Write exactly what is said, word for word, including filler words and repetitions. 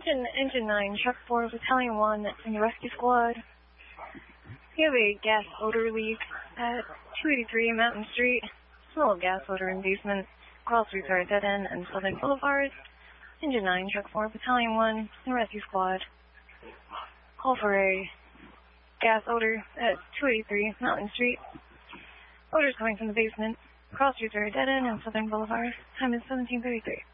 Attention, Engine nine, Truck four, Battalion one, and your rescue squad. We have a gas odor leak at two eighty-three Mountain Street. Small gas odor in basement. Crawl streets are a dead end and Southern Boulevard. Engine nine, Truck four, Battalion one, and rescue squad. Call for a gas odor at two eighty-three Mountain Street. Odors coming from the basement. Cross streets are a dead end and Southern Boulevard. Time is seventeen thirty-three.